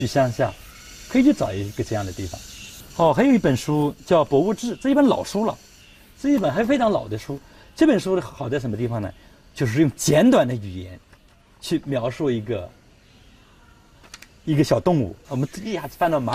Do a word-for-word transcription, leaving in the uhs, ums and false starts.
去乡下，可以去找一个这样的地方。哦，还有一本书叫《博物志》，这一本老书了，这一本还非常老的书。这本书好在什么地方呢？就是用简短的语言去描述一个一个小动物。我们一下子翻到马。